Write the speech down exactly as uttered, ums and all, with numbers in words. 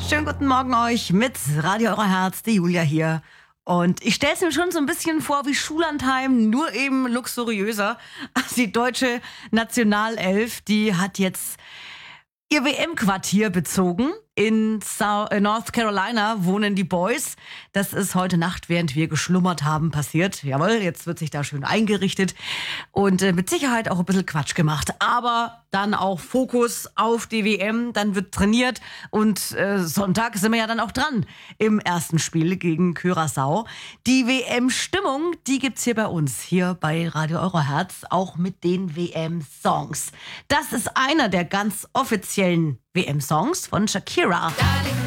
Schönen guten Morgen euch mit Radio Euer Herz, die Julia hier. Und ich stelle es mir schon so ein bisschen vor wie Schullandheim, nur eben luxuriöser. Also die deutsche Nationalelf, die hat jetzt ihr W M-Quartier bezogen. In South, äh, North Carolina wohnen die Boys. Das ist heute Nacht, während wir geschlummert haben, passiert. Jawohl, jetzt wird sich da schön eingerichtet und äh, mit Sicherheit auch ein bisschen Quatsch gemacht. Aber dann auch Fokus auf die W M, dann wird trainiert und äh, Sonntag sind wir ja dann auch dran im ersten Spiel gegen Curaçao. Die W M-Stimmung, die gibt's hier bei uns, hier bei Radio Euro Herz, auch mit den W M-Songs. Das ist einer der ganz offiziellen W M-Songs von Shakira.